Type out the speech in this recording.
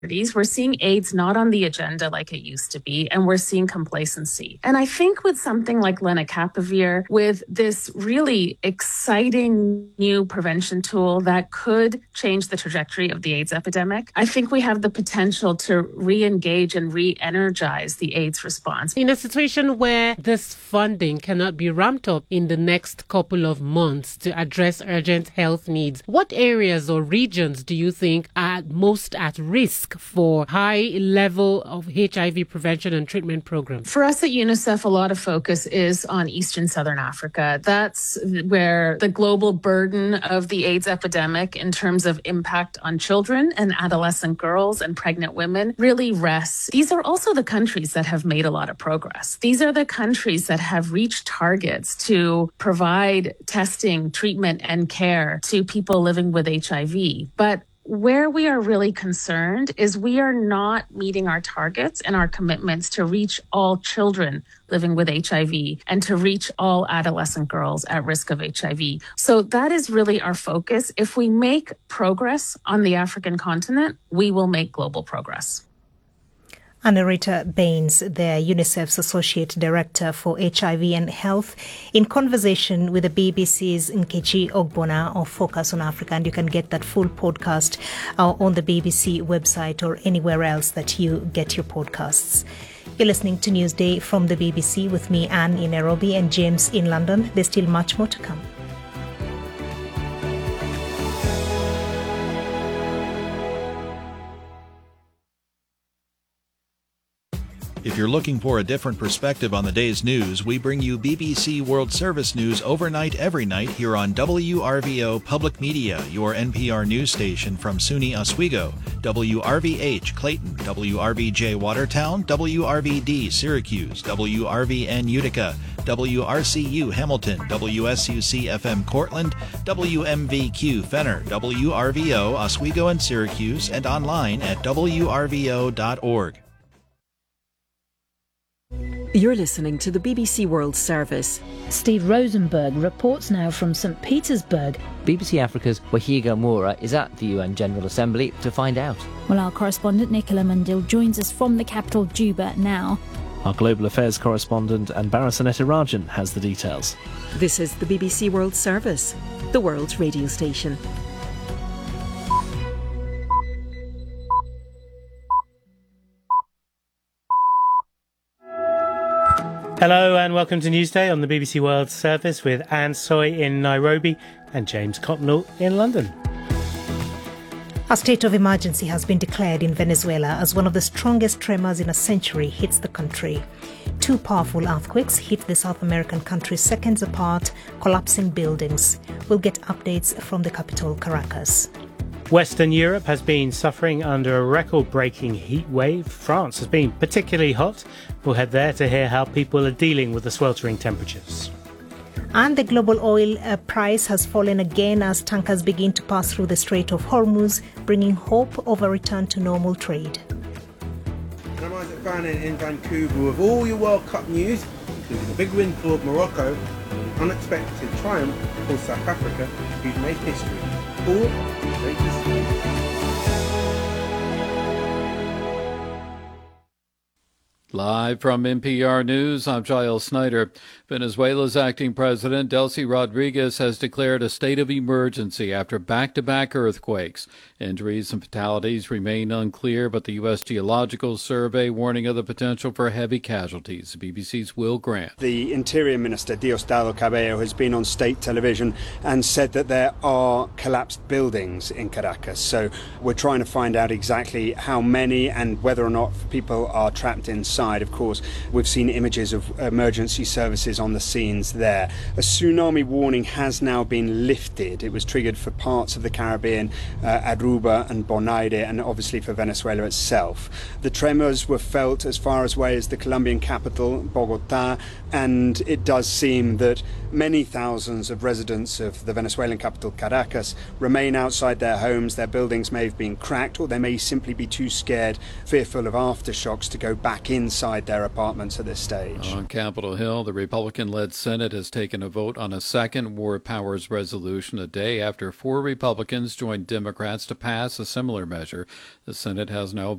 We're seeing AIDS not on the agenda like it used to be, and we're seeing complacency. And I think with something like lenacapavir, with this really exciting new prevention tool that could change the trajectory of the AIDS epidemic, I think we have the potential to re-engage and re-energize the AIDS response. In a situation where this funding cannot be ramped up in the next couple of months to address urgent health needs, what areas or regions do you think are most at risk for high level of HIV prevention and treatment programs? For us at UNICEF, a lot of focus is on Eastern Southern Africa. That's where the global burden of the AIDS epidemic in terms of impact on children and adolescent girls and pregnant women really rests. These are also the countries that have made a lot of progress. These are the countries that have reached targets to provide testing, treatment, and care to people living with HIV. But where we are really concerned is we are not meeting our targets and our commitments to reach all children living with HIV and to reach all adolescent girls at risk of HIV. So that is really our focus. If we make progress on the African continent, we will make global progress. Anna-Rita Baines, there, UNICEF's Associate Director for HIV and Health, in conversation with the BBC's Nkechi Ogbonna of Focus on Africa. And you can get that full podcast on the BBC website or anywhere else that you get your podcasts. You're listening to Newsday from the BBC with me, Anne, in Nairobi, and James in London. There's still much more to come. If you're looking for a different perspective on the day's news, we bring you BBC World Service news overnight every night here on WRVO Public Media, your NPR news station from SUNY Oswego, WRVH Clayton, WRVJ Watertown, WRVD Syracuse, WRVN Utica, WRCU Hamilton, WSUC FM Cortland, WMVQ Fenner, WRVO Oswego and Syracuse, and online at wrvo.org. You're listening to the BBC World Service. Steve Rosenberg reports now from St. Petersburg. BBC Africa's Wahiga Moura is at the UN General Assembly to find out. Well, our correspondent Nicola Mundil joins us from the capital Juba now. Our global affairs correspondent Anbara Sonetta Rajan has the details. This is the BBC World Service, the world's radio station. Hello and welcome to Newsday on the BBC World Service with Anne Soy in Nairobi and James Cotnell in London. A state of emergency has been declared in Venezuela as one of the strongest tremors in a century hits the country. Two powerful earthquakes hit the South American country seconds apart, collapsing buildings. We'll get updates from the capital, Caracas. Western Europe has been suffering under a record-breaking heat wave. France has been particularly hot. We'll head there to hear how people are dealing with the sweltering temperatures. And the global oil price has fallen again as tankers begin to pass through the Strait of Hormuz, bringing hope of a return to normal trade. And I'm Isaac Fannin in Vancouver with all your World Cup news, including a big win for Morocco and an unexpected triumph for South Africa, who've made history. Live from NPR News, I'm Giles Snyder. Venezuela's acting president, Delcy Rodriguez, has declared a state of emergency after back-to-back earthquakes. Injuries and fatalities remain unclear, but the U.S. Geological Survey warning of the potential for heavy casualties. The BBC's Will Grant. The Interior Minister, Diosdado Cabello, has been on state television and said that there are collapsed buildings in Caracas. So we're trying to find out exactly how many and whether or not people are trapped inside. Of course, we've seen images of emergency services on the scenes there. A tsunami warning has now been lifted. It was triggered for parts of the Caribbean, Aruba and Bonaire, and obviously for Venezuela itself. The tremors were felt as far away as the Colombian capital, Bogota, and it does seem that many thousands of residents of the Venezuelan capital, Caracas, remain outside their homes. Their buildings may have been cracked, or they may simply be too scared, fearful of aftershocks, to go back inside inside their apartments at this stage. On Capitol Hill, the Republican-led Senate has taken a vote on a second War Powers resolution a day after 4 Republicans joined Democrats to pass a similar measure. The Senate has now